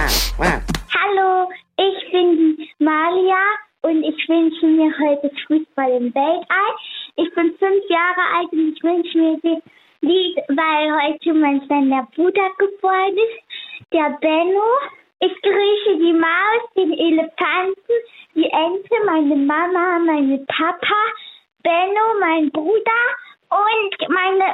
Hallo, ich bin die Malia und ich wünsche mir heute Fußball im Weltall. Ich bin 5 Jahre alt und ich wünsche mir das Lied, weil heute mein kleiner Bruder geboren ist, der Benno. Ich grüße die Maus, den Elefanten, die Ente, meine Mama, meine Papa, Benno, mein Bruder und meine